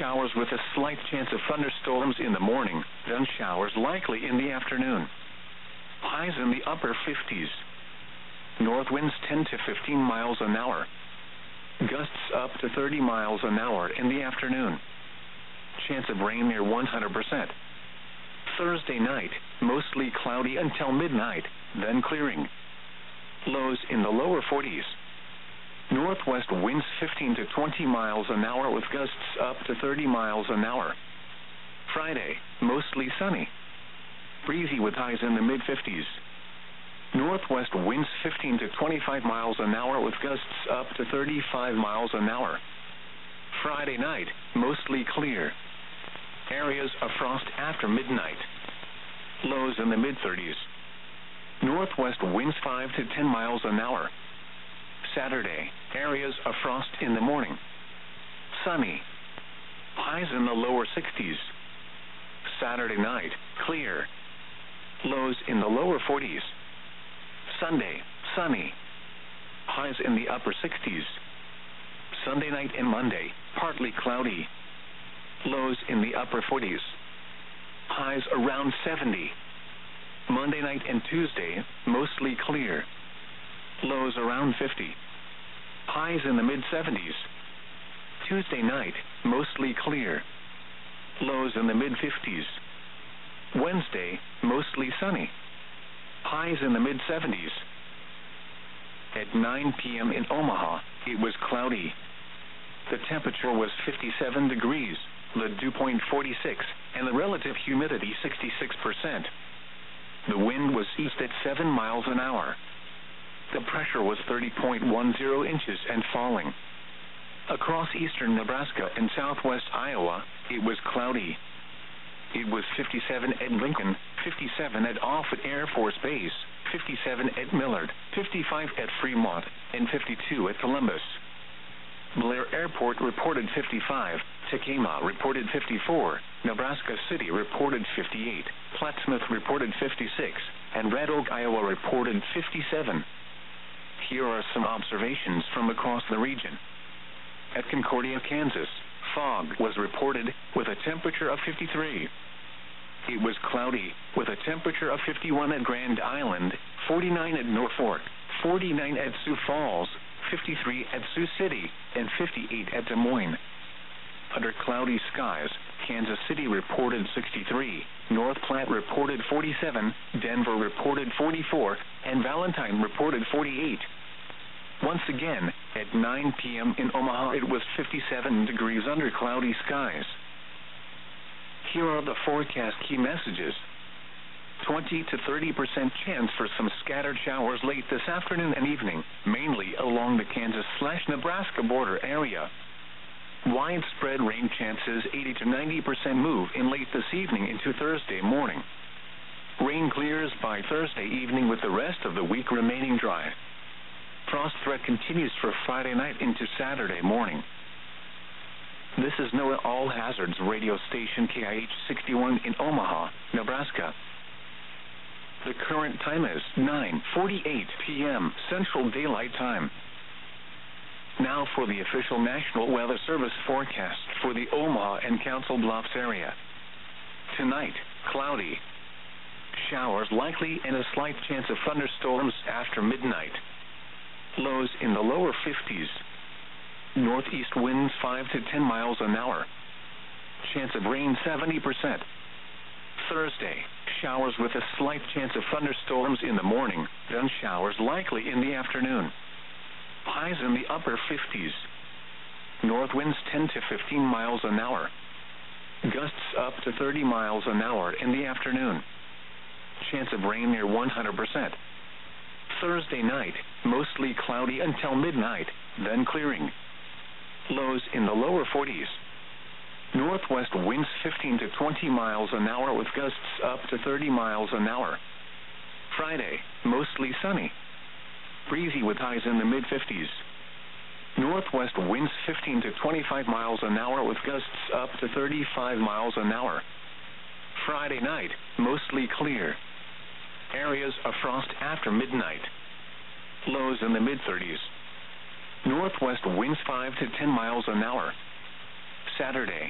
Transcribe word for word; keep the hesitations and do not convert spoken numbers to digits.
showers with a slight chance of thunderstorms in the morning, then showers likely in the afternoon. Highs in the upper fifties. North winds ten to fifteen miles an hour. Gusts up to thirty miles an hour in the afternoon. Chance of rain near one hundred percent. Thursday night, mostly cloudy until midnight, then clearing. Lows in the lower forties. Northwest winds fifteen to twenty miles an hour with gusts up to thirty miles an hour. Friday, mostly sunny. Breezy with highs in the mid-fifties. Northwest winds fifteen to twenty-five miles an hour with gusts up to thirty-five miles an hour. Friday night, mostly clear. Areas of frost after midnight. Lows in the mid-thirties. Northwest winds five to ten miles an hour. Saturday, areas of frost in the morning. Sunny. Highs in the lower sixties. Saturday night, clear. Lows in the lower forties. Sunday, sunny. Highs in the upper sixties. Sunday night and Monday, partly cloudy. Lows in the upper forties. Highs around seventy. Monday night and Tuesday, mostly clear. Lows around fifty. Highs in the mid-seventies. Tuesday night, mostly clear. Lows in the mid-fifties. Wednesday, mostly sunny. Highs in the mid-seventies. At nine p.m. in Omaha, it was cloudy. The temperature was fifty-seven degrees, the dew point forty-six, and the relative humidity sixty-six percent. The wind was east at seven miles an hour. The pressure was thirty point one zero inches and falling. Across eastern Nebraska and southwest Iowa, it was cloudy. It was fifty-seven at Lincoln, fifty-seven at Offutt Air Force Base, fifty-seven at Millard, fifty-five at Fremont, and fifty-two at Columbus. Blair Airport reported fifty-five, Tekamah reported fifty-four, Nebraska City reported fifty-eight, Plattsmouth reported fifty-six, and Red Oak, Iowa reported fifty-seven. Here are some observations from across the region. At Concordia, Kansas, fog was reported, with a temperature of fifty-three. It was cloudy, with a temperature of fifty-one at Grand Island, forty-nine at Norfolk, forty-nine at Sioux Falls, fifty-three at Sioux City, and fifty-eight at Des Moines. Under cloudy skies, Kansas City reported sixty-three, North Platte reported forty-seven, Denver reported forty-four, and Valentine reported forty-eight. Once again, at nine p.m. in Omaha, it was fifty-seven degrees under cloudy skies. Here are the forecast key messages. twenty to thirty percent chance for some scattered showers late this afternoon and evening, mainly along the Kansas-Nebraska border area. Widespread rain chances eighty to ninety percent move in late this evening into Thursday morning. Rain clears by Thursday evening with the rest of the week remaining dry. Frost threat continues for Friday night into Saturday morning. This is NOAA All Hazards radio station K I H sixty-one in Omaha, Nebraska. The current time is nine forty-eight p.m. Central Daylight Time. Now for the official National Weather Service forecast for the Omaha and Council Bluffs area. Tonight, cloudy. Showers likely and a slight chance of thunderstorms after midnight. Lows in the lower fifties. Northeast winds five to ten miles an hour. Chance of rain seventy percent. Thursday, showers with a slight chance of thunderstorms in the morning, then showers likely in the afternoon. Highs in the upper fifties. North winds ten to fifteen miles an hour. Gusts up to thirty miles an hour in the afternoon. Chance of rain near one hundred percent. Thursday night, mostly cloudy until midnight, then clearing. Lows in the lower forties. Northwest winds fifteen to twenty miles an hour with gusts up to thirty miles an hour. Friday, mostly sunny. Breezy with highs in the mid-fifties. Northwest winds fifteen to twenty-five miles an hour with gusts up to thirty-five miles an hour. Friday night, mostly clear. Areas of frost after midnight. Lows in the mid-thirties. Northwest winds five to ten miles an hour. Saturday,